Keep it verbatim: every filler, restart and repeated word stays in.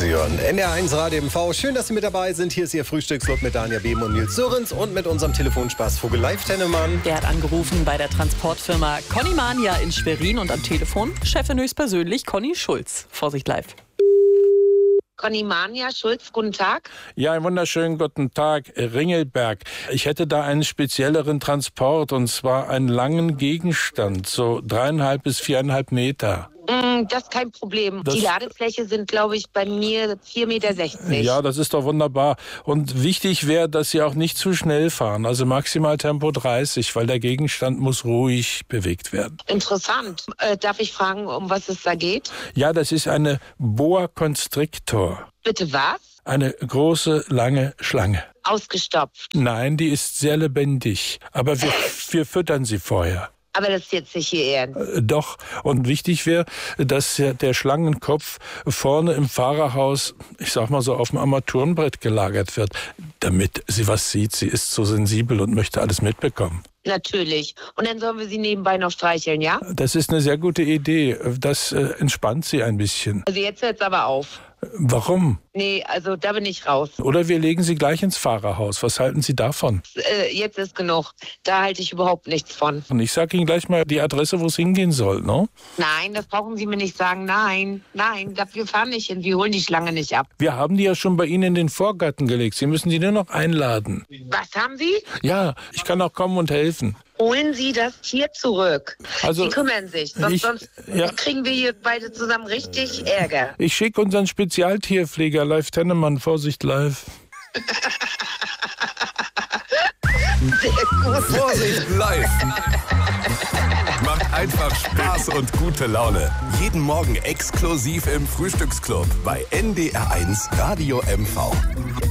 Sie hören N R eins Radio M V. Schön, dass Sie mit dabei sind. Hier ist Ihr Frühstücksclub mit Daniel Behm und Nils Sörenz und mit unserem Telefonspaßvogel Live-Tennemann. Der hat angerufen bei der Transportfirma Conny Mania in Schwerin und am Telefon Chefin höchstpersönlich Conny Schulz. Vorsicht live. Conny Mania, Schulz, guten Tag. Ja, einen wunderschönen guten Tag, Ringelberg. Ich hätte da einen spezielleren Transport, und zwar einen langen Gegenstand, so dreieinhalb bis viereinhalb Meter. Mm, das ist kein Problem. Das Die Ladefläche sind, glaube ich, bei mir vier Meter sechzig. Ja, das ist doch wunderbar. Und wichtig wäre, dass Sie auch nicht zu schnell fahren, also maximal Tempo dreißig, weil der Gegenstand muss ruhig bewegt werden. Interessant. Äh, darf ich fragen, um was es da geht? Ja, das ist eine Boa Constrictor. Bitte was? Eine große, lange Schlange. Ausgestopft. Nein, die ist sehr lebendig, aber wir, wir füttern sie vorher. Aber das ist jetzt nicht hier ehren. Äh, Doch, und wichtig wäre, dass der, der Schlangenkopf vorne im Fahrerhaus, ich sag mal so, auf dem Armaturenbrett gelagert wird, damit sie was sieht. Sie ist so sensibel und möchte alles mitbekommen. Natürlich. Und dann sollen wir sie nebenbei noch streicheln, ja? Das ist eine sehr gute Idee. Das äh, entspannt sie ein bisschen. Also jetzt hört's aber auf. Warum? Nee, also da bin ich raus. Oder wir legen sie gleich ins Fahrerhaus. Was halten Sie davon? Äh, jetzt ist genug. Da halte ich überhaupt nichts von. Und ich sage Ihnen gleich mal die Adresse, wo es hingehen soll, ne? Nein, das brauchen Sie mir nicht sagen. Nein, nein, wir fahren nicht hin. Wir holen die Schlange nicht ab. Wir haben die ja schon bei Ihnen in den Vorgarten gelegt. Sie müssen die nur noch einladen. Was haben Sie? Ja, ich kann auch kommen und helfen. Holen Sie das Tier zurück. Also, Sie kümmern sich, sonst, ich- sonst ja. kriegen wir hier beide zusammen richtig Ärger. Ich schicke unseren Spezialtierpfleger Live Tennemann, Vorsicht live. Sehr gut. Vorsicht, live! Macht einfach Spaß und gute Laune. Jeden Morgen exklusiv im Frühstücksclub bei N D R eins Radio M V.